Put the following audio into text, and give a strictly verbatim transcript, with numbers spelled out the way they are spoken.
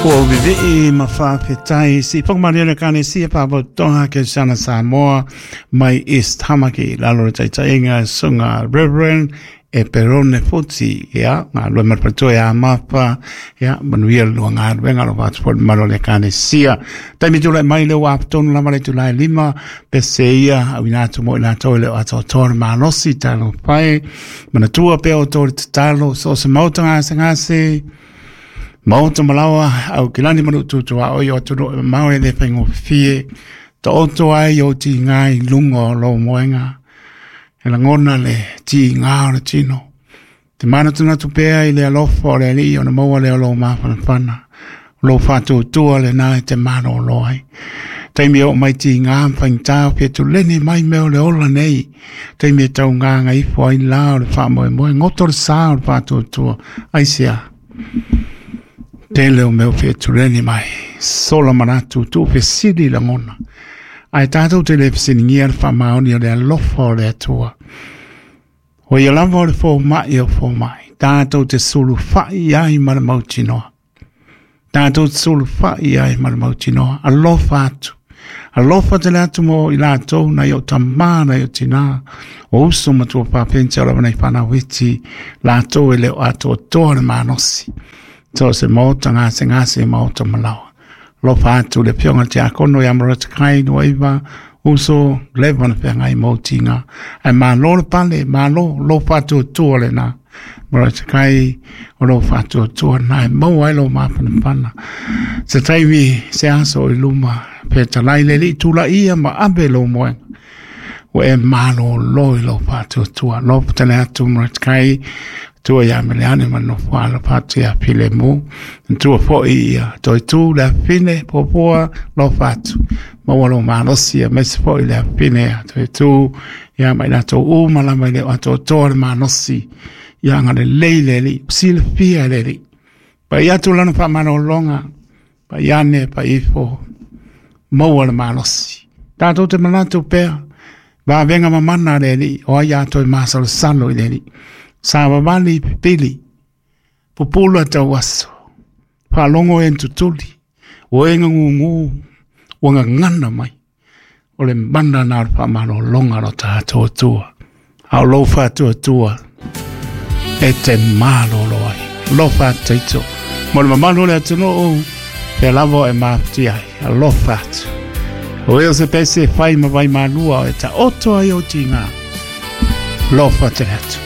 Ko vivi ma fa petai si pok mariana kane si pa bo tonga ke sana Samoa mai East Hamaki la lo tai tai nga sunga Reverend e perone futsi ya nga lo mar pato ya mapa ya manuel lo nga venga lo va por marole kane sia tai mi tu le mai le wa ton la male tu la lima peseia awina tu mo la to le ato tor ma no si talo pai mana tu pe o tor talo so se mautanga sangase Mauta malawa au kilani manu tutu a oi o tunu mawe le pengo fie to oto ai o ti ngai lungo lo moenga e la ngona le ti ngā o tino te mana tuna tu pea i le alofo le li o na maua le alo mawhana whana lo fatu tua le nai te mana o loai taimi o mai ti ngā mwhaintao pe tu lene mai meo le ola nei taimi tau ngā ngai fo ai lao le wha moe moe ngotor saa o fatu tua aisia Tele o meu fe tureni mai sola manatu tu pe sidi la ngona ai tato tele pe siningia fa maoni o le lofo le tua o ia lava o le fo mai o fo mai tato te sulu fai ai mara mautinoa tato te sulu fai ai mara mautinoa alofa atu alofa te le atu mo i la tau na yo tamana yo tina o uso matua pa pencha o la wana i pana witi la tau e le o ato o toa le manosi So se mauta ngase ngase mauta malawa. Lo fatu le pionga te akono ya marata kai no iwa uso levan pe ngai mautinga. Ai ma lo pale ma lo lo fatu tu le na. Marata kai o lo fatu tu na mo ai lo ma pana pana. Se taiwi se aso i luma pe talai le li tu la ia ma abe lo mo. O e ma lo lo lo fatu tu lo tele atu marata kai tua ya meleane mano whala patu ya pile mu tua fo ia toi tu la fine popoa lo fatu mawalo manosia mesi fo ia fine toi tu ya mai na to u mala mai le ato tor manosi ya ngale leile li sil fia le li pa ya tu lana pa mano longa pa ya ne pa ifo mawalo manosi tato te manatu pe va venga mamana le li o ya toi masal salo le li Sawa mali pili, pupula tawaso, palongo entutuli, oenga ngungu, wanga ngana mai, ole mbanda na pamano longa no tato tua, au lofa tua tua, ete malo loai, lofa taito, mole mamano le atuno o, pe lavo e mafti ai, a lofa atu, oeo se pese fai ma vai manua, eta oto ai o tinga, lofa te atu.